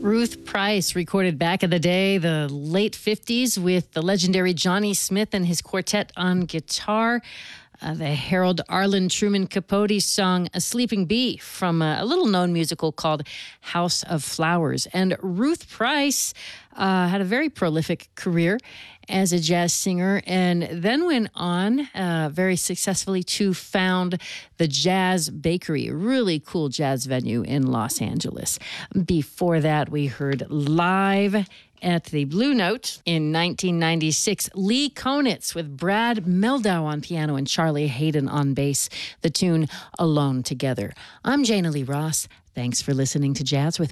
Ruth Price recorded back in the day, the late 50s, with the legendary Johnny Smith and his quartet on guitar. The Harold Arlen Truman Capote song A Sleeping Bee from a little-known musical called House of Flowers. And Ruth Price had a very prolific career as a jazz singer and then went on very successfully to found the Jazz Bakery, a really cool jazz venue in Los Angeles. Before that, we heard live at the Blue Note in 1996, Lee Konitz with Brad Meldau on piano and Charlie Hayden on bass, the tune Alone Together. I'm Jana Lee Ross. Thanks for listening to Jazz with me.